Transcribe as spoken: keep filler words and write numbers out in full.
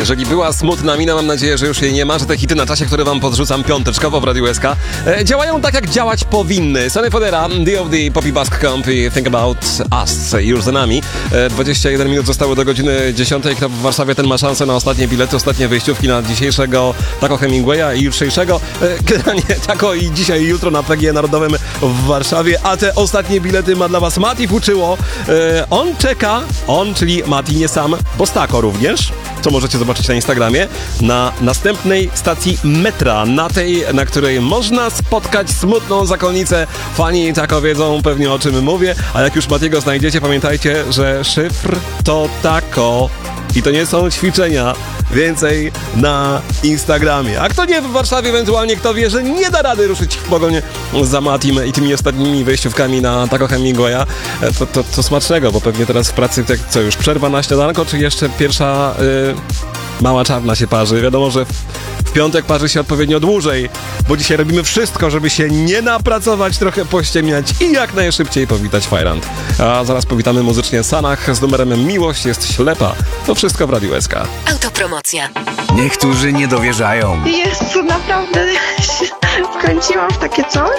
Jeżeli była smutna mina, mam nadzieję, że już jej nie ma, że te hity na czasie, które wam podrzucam piąteczkowo w Radiu S K, e, działają tak, jak działać powinny. Sonny Fodera, D O D, Poppy Bask Camp i Think About Us już za nami. E, dwadzieścia jeden minut zostało do godziny dziesiątej. Kto w Warszawie, ten ma szansę na ostatnie bilety, ostatnie wyjściówki na dzisiejszego Taco Hemingwaya i jutrzejszego. E, generalnie Taco i dzisiaj i jutro na P G E Narodowym w Warszawie, a te ostatnie bilety ma dla was Mati Fuczyło. E, on czeka, on, czyli Mati, nie sam, bo z Taco również, co możecie zobaczyć na Instagramie, na następnej stacji metra, na tej, na której można spotkać smutną zakonnicę. Fani Taco wiedzą pewnie, o czym mówię, a jak już Matiego znajdziecie, pamiętajcie, że szyfr to Taco i to nie są ćwiczenia. Więcej na Instagramie. A kto nie w Warszawie, ewentualnie kto wie, że nie da rady ruszyć w pogoń za Matim i tymi ostatnimi wejściówkami na Taco Hemingwaya, to, to, to smacznego, bo pewnie teraz w pracy, tak, co już, przerwa na śniadanko, czy jeszcze pierwsza y, mała czarna się parzy. Wiadomo, że w, w piątek parzy się odpowiednio dłużej, bo dzisiaj robimy wszystko, żeby się nie napracować, trochę pościemniać i jak najszybciej powitać Fajrant. A zaraz powitamy muzycznie Sanach z numerem Miłość jest ślepa. To wszystko w Radiu S K. Autopromocja. Niektórzy nie dowierzają. Jezu, naprawdę się wkręciłam w takie coś?